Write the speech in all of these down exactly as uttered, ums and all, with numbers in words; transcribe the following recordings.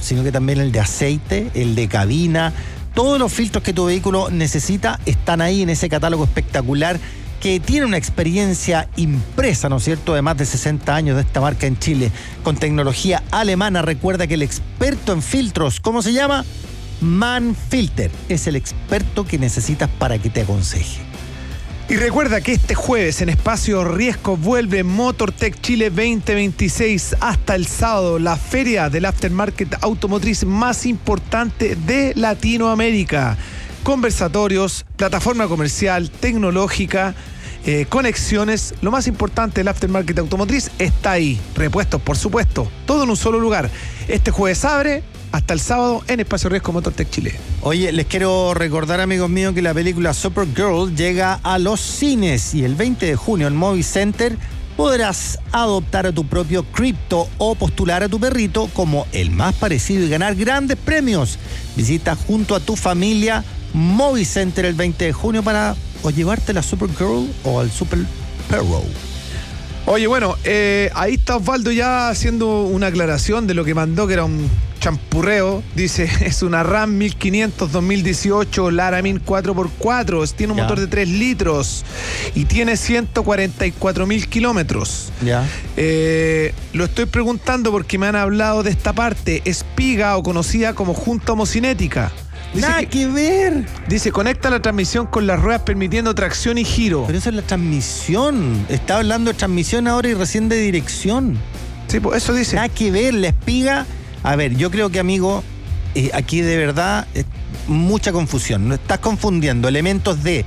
sino que también el de aceite, el de cabina. Todos los filtros que tu vehículo necesita están ahí en ese catálogo espectacular que tiene una experiencia impresa, ¿no es cierto?, de más de sesenta años de esta marca en Chile, con tecnología alemana. Recuerda que el experto en filtros, ¿cómo se llama? Manfilter. Es el experto que necesitas para que te aconseje. Y recuerda que este jueves en Espacio Riesgo vuelve MotorTech Chile veinte veintiséis hasta el sábado, la feria del aftermarket automotriz más importante de Latinoamérica. Conversatorios, plataforma comercial, tecnológica, eh, conexiones. Lo más importante del aftermarket automotriz está ahí. Repuestos, por supuesto. Todo en un solo lugar. Este jueves abre hasta el sábado en Espacio Riesgo MotorTech Chile. Oye, les quiero recordar, amigos míos, que la película Supergirl llega a los cines y el veinte de junio en Movie Center podrás adoptar a tu propio cripto o postular a tu perrito como el más parecido y ganar grandes premios. Visita junto a tu familia Movie Center el veinte de junio para o llevarte la Supergirl o al Super Perro. Oye, bueno, eh, ahí está Osvaldo ya haciendo una aclaración de lo que mandó, que era un champurreo. Dice, es una RAM mil quinientos dos mil dieciocho Laramin cuatro por cuatro. Tiene un ya. motor de tres litros y tiene ciento cuarenta y cuatro mil kilómetros. Ya. Eh, lo estoy preguntando porque me han hablado de esta parte. Espiga, o conocida como junta homocinética. Dice Nada que, que ver. Dice, conecta la transmisión con las ruedas permitiendo tracción y giro. Pero eso es la transmisión. Está hablando de transmisión ahora y recién de dirección. Sí, pues eso dice. Nada que ver, la espiga. A ver, yo creo que, amigo, eh, aquí de verdad eh, mucha confusión. No estás confundiendo elementos de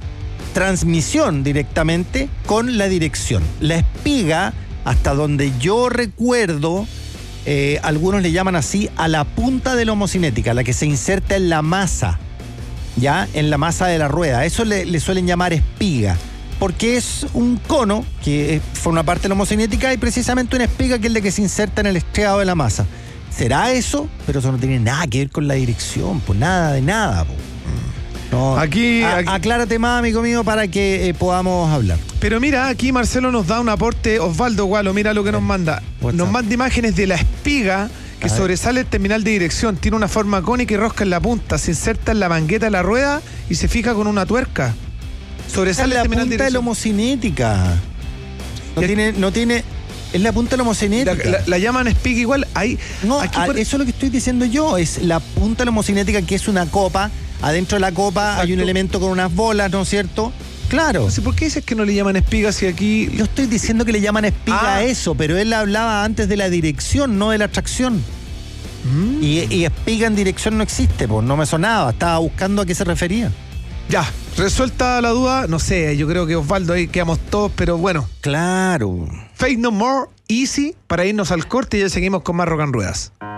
transmisión directamente con la dirección. La espiga, hasta donde yo recuerdo, Eh, algunos le llaman así a la punta de la homocinética, la que se inserta en la masa, ya, en la masa de la rueda. Eso le, le suelen llamar espiga, porque es un cono que forma parte de la homocinética y precisamente una espiga que es la que se inserta en el estriado de la masa. ¿Será eso? Pero eso no tiene nada que ver con la dirección, pues nada de nada, pues. No, aquí, a, aquí aclárate más, amigo mío, para que eh, podamos hablar. Pero mira, aquí Marcelo nos da un aporte. Osvaldo Gualo, mira lo que nos manda. Nos manda imágenes de la espiga que sobresale el terminal de dirección. Tiene una forma cónica y rosca en la punta. Se inserta en la mangueta de la rueda y se fija con una tuerca. Sobresale es el terminal de dirección. La punta de la homocinética. No tiene, no tiene. Es la punta de la homocinética. La, la, la llaman espiga igual. Ahí, no, aquí a, por... eso es lo que estoy diciendo yo. Es la punta de la homocinética, que es una copa. Adentro de la copa Exacto. hay un elemento con unas bolas, ¿no es cierto? Claro. ¿Por qué dices que no le llaman espiga si aquí...? Yo estoy diciendo que le llaman espiga ah. a eso, pero él hablaba antes de la dirección, no de la tracción. Mm. Y, y espiga en dirección no existe, pues no me sonaba. Estaba buscando a qué se refería. Ya, resuelta la duda, no sé, yo creo que Osvaldo ahí quedamos todos, pero bueno. Claro. Faith No More, Easy, para irnos al corte y ya seguimos con más Rock and Ruedas.